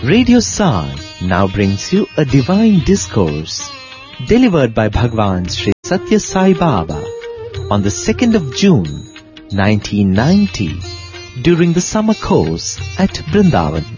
Radio Sar now brings you a divine discourse delivered by Bhagwan Sri Satya Sai Baba on the 2nd of June, 1990 during the summer course at Vrindavan.